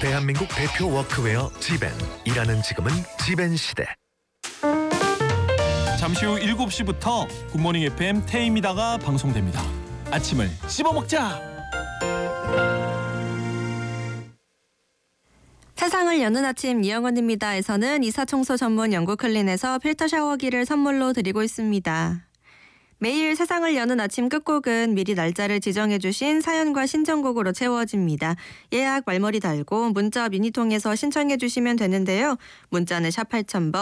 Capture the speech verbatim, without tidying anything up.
대한민국 대표 워크웨어 지벤. 일하는 지금은 지벤 시대. 잠시 후 일곱 시부터 굿모닝 에프엠 태임이다가 방송됩니다. 아침을 씹어먹자. 세상을 여는 아침 이영은입니다에서는 이사청소 전문 영국 클린에서 필터 샤워기를 선물로 드리고 있습니다. 매일 세상을 여는 아침 끝곡은 미리 날짜를 지정해주신 사연과 신청곡으로 채워집니다. 예약 말머리 달고 문자 미니통해서 신청해주시면 되는데요. 문자는 샵 팔천 번,